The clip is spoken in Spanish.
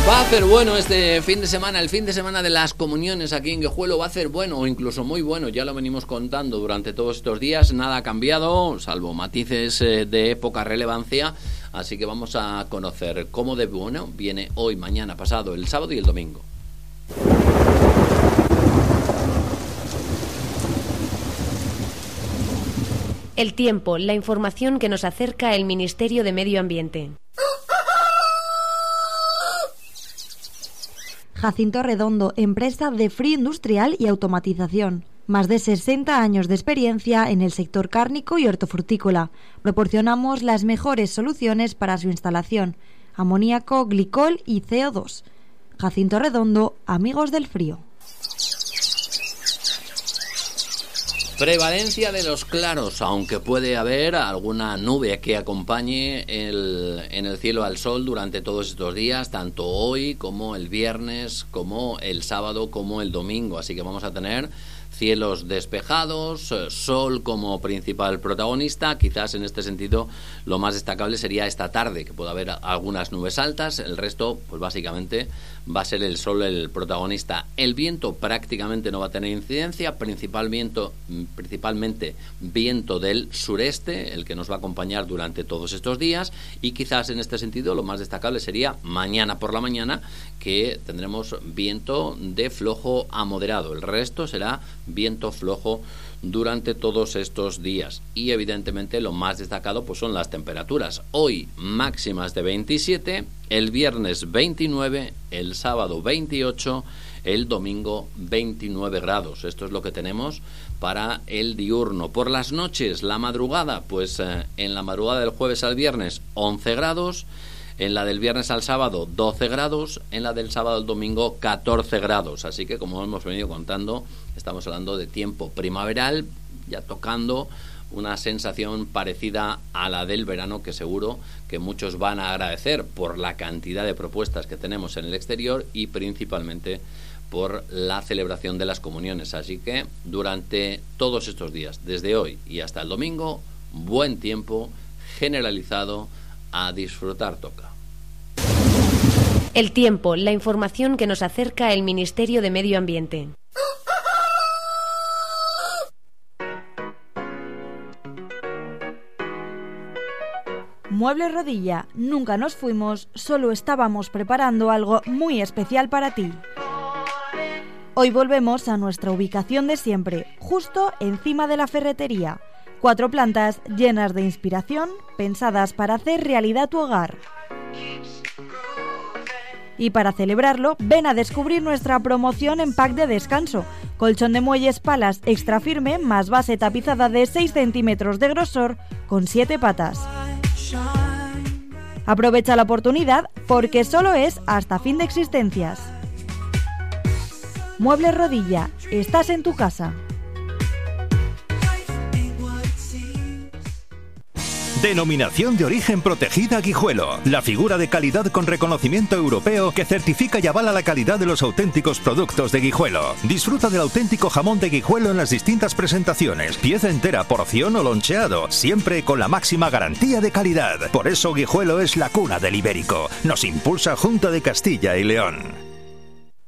Va a hacer bueno este fin de semana, el fin de semana de las comuniones aquí en Guijuelo va a ser bueno o incluso muy bueno, ya lo venimos contando durante todos estos días, nada ha cambiado, salvo matices de poca relevancia, así que vamos a conocer cómo de bueno viene hoy, mañana, pasado, el sábado y el domingo. El tiempo, la información que nos acerca el Ministerio de Medio Ambiente. Jacinto Redondo, empresa de frío industrial y automatización. Más de 60 años de experiencia en el sector cárnico y hortofrutícola. Proporcionamos las mejores soluciones para su instalación: amoníaco, glicol y CO2. Jacinto Redondo, amigos del frío. Prevalencia de los claros, aunque puede haber alguna nube que acompañe en el cielo al sol durante todos estos días, tanto hoy como el viernes, como el sábado, como el domingo. Así que vamos a tener cielos despejados, sol como principal protagonista. Quizás en este sentido lo más destacable sería esta tarde, que puede haber algunas nubes altas. El resto, pues básicamente va a ser el sol el protagonista. El viento prácticamente no va a tener incidencia, principalmente viento del sureste, el que nos va a acompañar durante todos estos días. Y quizás en este sentido lo más destacable sería mañana por la mañana, que tendremos viento de flojo a moderado. El resto será viento flojo durante todos estos días. Y evidentemente lo más destacado pues son las temperaturas. Hoy máximas de 27, el viernes 29, el sábado 28, el domingo 29 grados. Esto es lo que tenemos para el diurno. Por las noches, la madrugada, pues en la madrugada del jueves al viernes 11 grados, en la del viernes al sábado 12 grados, en la del sábado al domingo 14 grados. Así que, como hemos venido contando, estamos hablando de tiempo primaveral, ya tocando una sensación parecida a la del verano, que seguro que muchos van a agradecer por la cantidad de propuestas que tenemos en el exterior y principalmente por la celebración de las comuniones. Así que durante todos estos días, desde hoy y hasta el domingo, buen tiempo generalizado, a disfrutar toca. El tiempo, la información que nos acerca el Ministerio de Medio Ambiente. Muebles Rodilla, nunca nos fuimos, solo estábamos preparando algo muy especial para ti. Hoy volvemos a nuestra ubicación de siempre, justo encima de la ferretería. 4 plantas llenas de inspiración, pensadas para hacer realidad tu hogar. Y para celebrarlo, ven a descubrir nuestra promoción en pack de descanso. Colchón de muelles palas extra firme más base tapizada de 6 centímetros de grosor con 7 patas. Aprovecha la oportunidad porque solo es hasta fin de existencias. Muebles Rodilla, estás en tu casa. Denominación de origen protegida Guijuelo. La figura de calidad con reconocimiento europeo que certifica y avala la calidad de los auténticos productos de Guijuelo. Disfruta del auténtico jamón de Guijuelo en las distintas presentaciones. Pieza entera, porción o loncheado. Siempre con la máxima garantía de calidad. Por eso Guijuelo es la cuna del ibérico. Nos impulsa Junta de Castilla y León.